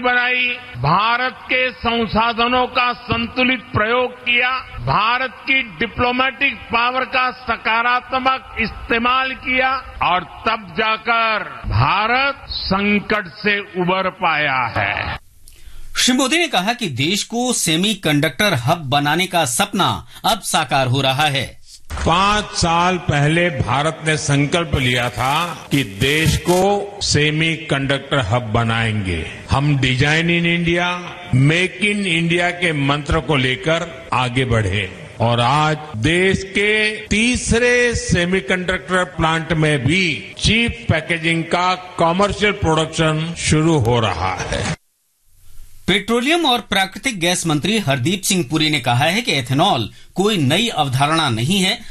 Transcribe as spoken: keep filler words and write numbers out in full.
बनाई, भारत के संसाधनों का संतुलित प्रयोग किया, भारत की डिप्लोमेटिक पावर का सकारात्मक इस्तेमाल किया और तब जाकर भारत संकट से उबर पाया है। श्री मोदी ने कहा कि देश को सेमी कंडक्टर हब बनाने का सपना अब साकार हो रहा है। पांच साल पहले भारत ने संकल्प लिया था कि देश को सेमी कंडक्टर हब बनाएंगे। हम design in India, make in India के मंत्र को लेकर आगे बढ़े और आज देश के तीसरे सेमीकंडक्टर प्लांट में भी चीप पैकेजिंग का कमर्शियल प्रोडक्शन शुरू हो रहा है। पेट्रोलियम और प्राकृतिक गैस मंत्री हरदीप सिंह पुरी ने कहा है कि एथेनॉल कोई नई अवधारणा नहीं है,